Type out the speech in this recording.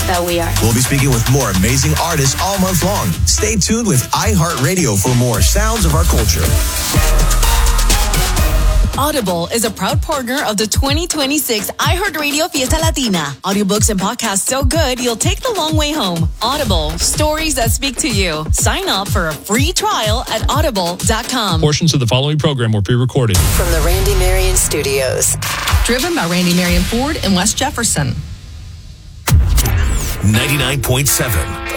that we are. We'll be speaking with more amazing artists all month long. Stay tuned with iHeartRadio for more sounds of our culture. Audible is a proud partner of the 2026 iHeartRadio Fiesta Latina. Audiobooks and podcasts so good you'll take the long way home. Audible, stories that speak to you. Sign up for a free trial at audible.com. Portions of the following program were pre-recorded. From the Randy Marion Studios. Driven by Randy Marion Ford in West Jefferson. 99.7